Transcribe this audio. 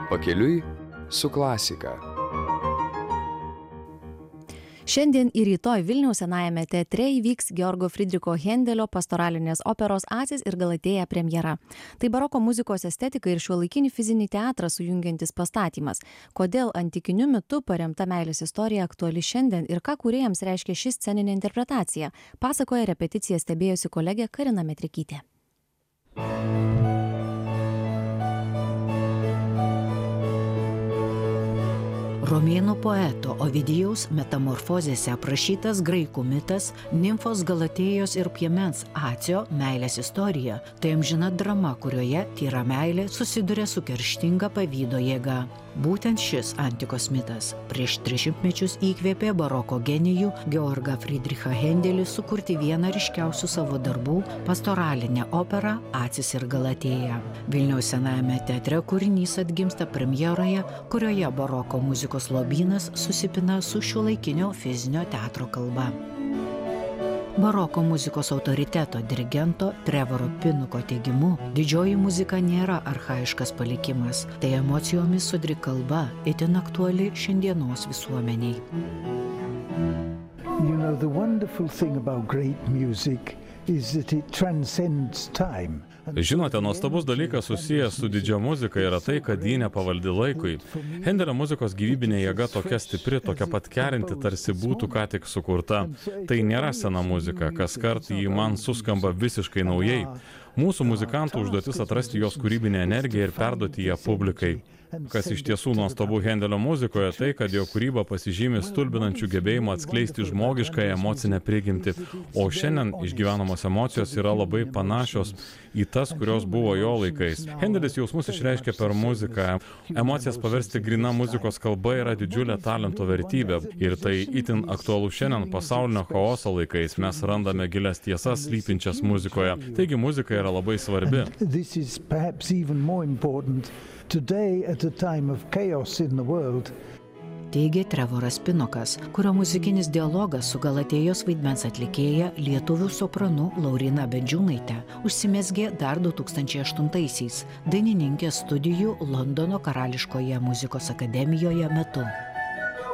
Pakeliui su klasika. Šiandien ir rytoj Vilniaus Senajame teatre įvyks Georgo Fridricho Hendelio pastoralinės operos Acis ir Galatėja premjera. Tai baroko muzikos estetika ir šiuolaikinį fizinį teatrą sujungiantis pastatymas. Kodėl antikiniu mitu paremta meilės istorija aktuali šiandien ir ką kūrėjams reiškia ši sceninė interpretacija, pasakoja repeticiją stebėjusi kolegė Karina Metrikytė. Romėnų poeto Ovidijaus metamorfozėse aprašytas graikų mitas nimfos Galatėjos ir piemens Acio meilės istorija – tai amžina drama, kurioje tyra meilė susiduria su kerštinga pavydo jėga. Būtent šis antikos mitas prieš 300 mečius įkvėpė baroko genijų Georgą Fridrichą Hendelį sukurti vieną ryškiausių savo darbų – pastoralinę operą Acis ir Galatėja. Vilniaus Senajame teatre kūrinys atgimsta premjeroje, kurioje baroko muzikos lobynas susipina su šiuolaikinio fizinio teatro kalba. Baroko muzikos autoriteto dirigento Trevoro Pinuko teigimu, didžioji muzika nėra archaiškas palikimas, tai emocijomis sodri kalba, itin aktuali šiandienos visuomeniai. You know, the wonderful thing about great music is that it transcends time. Žinote, nuostabus dalykas susijęs su didžia muzika yra tai, kad ji nepavaldi laikui. Hendelio muzikos gyvybinė jėga tokia stipri, tokia pat kerinti, tarsi būtų ką tik sukurta. Tai nėra sena muzika, kaskart ji man suskamba visiškai naujai. Mūsų muzikantų užduotis atrasti jos kūrybinę energiją ir perduoti ją publikai. Kas iš tiesų nuostabu Hendelio muzikoje, tai, kad jo kūryba pasižymi stulbinančių gebėjimų atskleisti žmogišką emocinę prigimtį, o šiandien išgyvenamos emocijos yra labai panašios į tas, kurios buvo jo laikais. Hendelis jausmus išreiškia per muziką. Emocijas paversti grina muzikos kalba yra didžiulė talento vertybė ir tai itin aktualu šiandien pasaulinio chaoso laikais. Mes randame gilias tiesas slypinčias muzikoje. Taigi muzika yra labai svarbi. Today, at a time of chaos in the world. Teigė Trevoras Pinukas, kurio muzikinis dialogas su Galatėjos vaidmens atlikėja lietuvių sopranu Lauryna Bendžiūnaite užsimezgė dar 2008-aisiais dainininkės studijų Londono Karališkoje muzikos akademijoje metu.